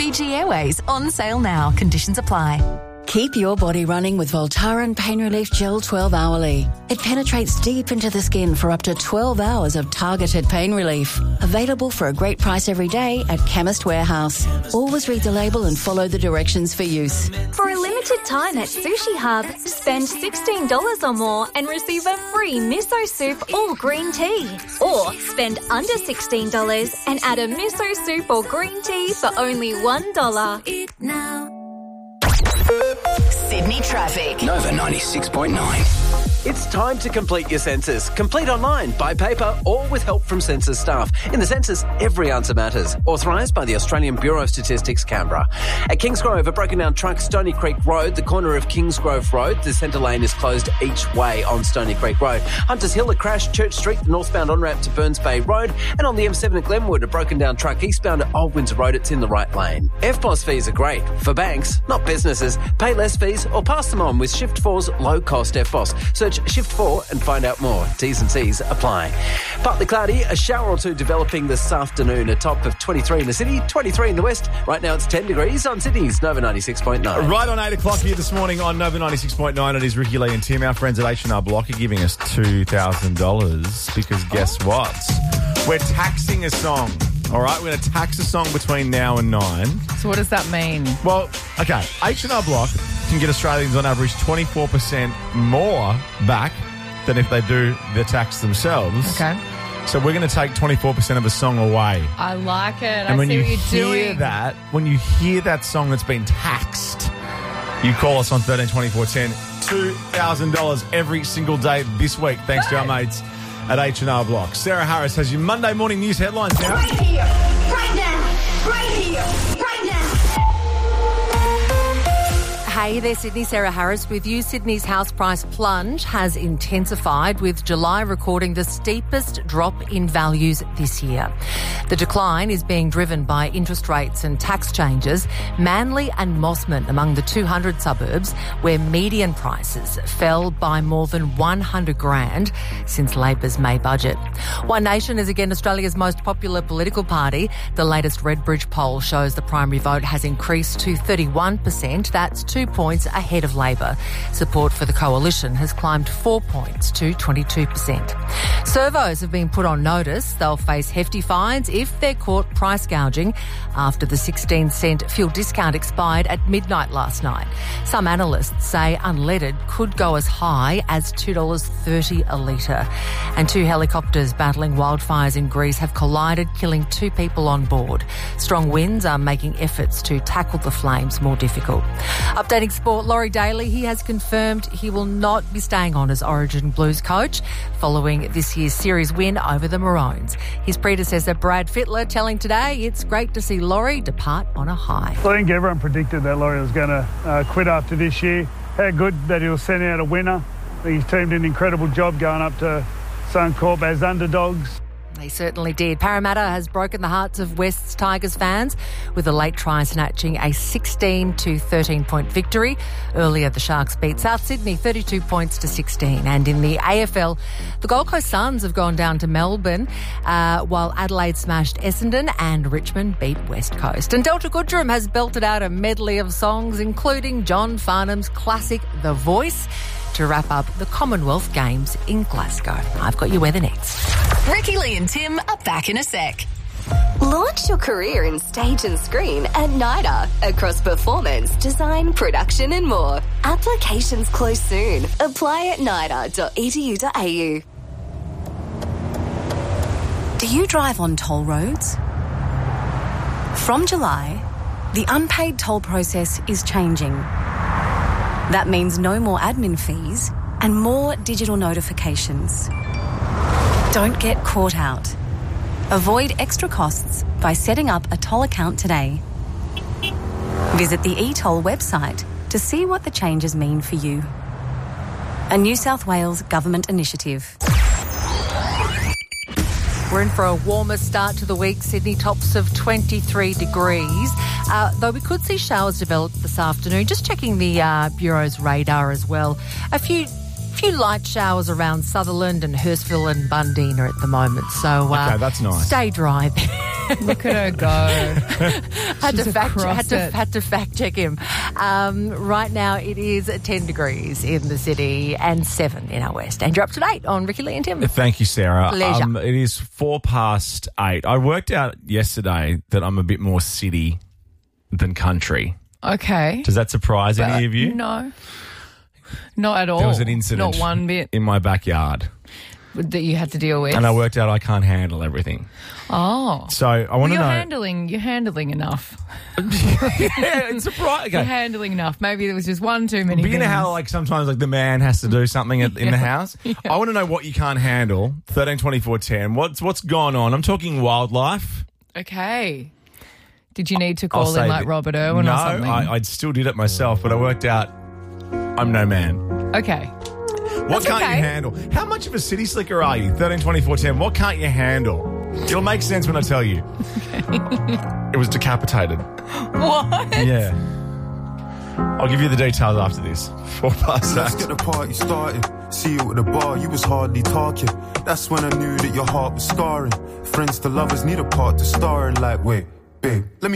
Fiji Airways, on sale now. Conditions apply. Keep your body running with Voltaren Pain Relief Gel 12 hourly. It penetrates deep into the skin for up to 12 hours of targeted pain relief. Available for a great price every day at Chemist Warehouse. Always read the label and follow the directions for use. For a limited time at Sushi Hub, spend $16 or more and receive a free miso soup or green tea. Or spend under $16 and add a miso soup or green tea for only $1. Eat now. Sydney traffic. Nova 96.9. It's time to complete your census. Complete online, by paper, or with help from census staff. In the census, every answer matters. Authorised by the Australian Bureau of Statistics, Canberra. At Kingsgrove, a broken down truck, Stony Creek Road, the corner of Kingsgrove Road. The centre lane is closed each way on Stony Creek Road. Hunters Hill, a crash, Church Street, the northbound on-ramp to Burns Bay Road. And on the M7 at Glenwood, a broken down truck eastbound at Old Windsor Road. It's in the right lane. FBOS fees are great. For banks, not businesses. Pay less fees or pass them on with Shift 4's low-cost FBOS. Search Shift 4 and find out more. T's and C's apply. Partly cloudy, a shower or two developing this afternoon. A top of 23 in the city, 23 in the west. Right now it's 10 degrees on Sydney's Nova 96.9. Right on 8 o'clock here this morning on Nova 96.9. It is Ricky Lee and Tim. Our friends at H&R Block are giving us $2,000 because guess what? We're taxing a song. All right, we're going to tax a song between now and 9. So what does that mean? Well, okay, H&R Block can get Australians on average 24% more back than if they do the tax themselves. Okay. So we're going to take 24% of a song away. I like it. And when see you what you're hear doing. that, when you hear that song that's been taxed, you call us on 13 24 10. $2,000 every single day this week, thanks to our mates at H&R Block. Sarah Harris has your Monday morning news headlines now. Right here, right now, right here, right now. Hey there, Sydney. Sarah Harris with you. Sydney's house price plunge has intensified, with July recording the steepest drop in values this year. The decline is being driven by interest rates and tax changes. Manly and Mosman among the 200 suburbs where median prices fell by more than 100 grand since Labor's May budget. One Nation is again Australia's most popular political party. The latest Redbridge poll shows the primary vote has increased to 31%. That's 2 points ahead of Labor. Support for the coalition has climbed 4 points to 22%. Servos have been put on notice. They'll face hefty fines if they're caught price gouging after the 16-cent fuel discount expired at midnight last night. Some analysts say unleaded could go as high as $2.30 a litre. And 2 helicopters battling wildfires in Greece have collided, killing 2 people on board. Strong winds are making efforts to tackle the flames more difficult. Updating sport, Laurie Daly, he has confirmed he will not be staying on as Origin Blues coach following this year's series win over the Maroons. His predecessor, Brad Fittler, telling Today it's great to see Laurie depart on a high. I think everyone predicted that Laurie was going to quit after this year. How good that he'll send out a winner. I think his team did an incredible job going up to Suncorp as underdogs. They certainly did. Parramatta has broken the hearts of West's Tigers fans with a late try snatching a 16-13 victory. Earlier, the Sharks beat South Sydney 32 points to 16. And in the AFL, the Gold Coast Suns have gone down to Melbourne, while Adelaide smashed Essendon and Richmond beat West Coast. And Delta Goodrem has belted out a medley of songs, including John Farnham's classic The Voice, to wrap up the Commonwealth Games in Glasgow. I've got your weather next. Ricky Lee and Tim are back in a sec. Launch your career in stage and screen at NIDA across performance, design, production and more. Applications close soon. Apply at nida.edu.au. Do you drive on toll roads? From July, the unpaid toll process is changing. That means no more admin fees and more digital notifications. Don't get caught out. Avoid extra costs by setting up a toll account today. Visit the eToll website to see what the changes mean for you. A New South Wales government initiative. We're in for a warmer start to the week. Sydney tops of 23 degrees. Though we could see showers develop this afternoon. Just checking the Bureau's radar as well. A few few light showers around Sutherland and Hurstville and Bundeena at the moment. So Okay, that's nice. Stay dry. Look at her go. had She's across it. to fact check him. Right now it is 10 degrees in the city and 7 in our west. And you're up to date on Ricky Lee and Tim. Thank you, Sarah. Pleasure. It is 8:04. I worked out yesterday that I'm a bit more city than country. Okay. Does that surprise any of you? No. Not at all. There was an incident Not one bit in my backyard. that you had to deal with. And I worked out I can't handle everything. Oh. So I want to know. You're handling enough. Yeah, it's surprising. You're Okay. handling enough. Maybe there was just one too many But you know things. how like sometimes like the man has to do something in the house? Yeah. I want to know what you can't handle. 13 24 10. What's gone on? I'm talking wildlife. Okay. Did you need to I'll call say in like that- Robert Irwin no, or something? I still did it myself, but I worked out I'm no man. Okay. What That's can't okay. you handle? How much of a city slicker are you? 13 24 10. What can't you handle? It'll make sense when I tell you. It was decapitated. What? Yeah. I'll give you the details after this. 8:04. Let's get the party started. See you at the bar, you was hardly talking. That's when I knew that your heart was scarring. Friends to lovers need a part to star in. Like, wait, babe, let me